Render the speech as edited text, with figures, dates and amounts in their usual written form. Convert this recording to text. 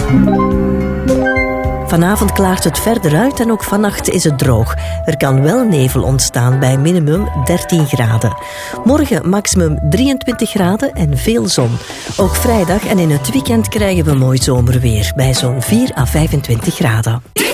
Vanavond klaart het verder uit en ook vannacht is het droog. Er kan wel nevel ontstaan bij minimum 13 graden. Morgen maximum 23 graden en veel zon. Ook vrijdag en in het weekend krijgen we mooi zomerweer bij zo'n 4 à 25 graden.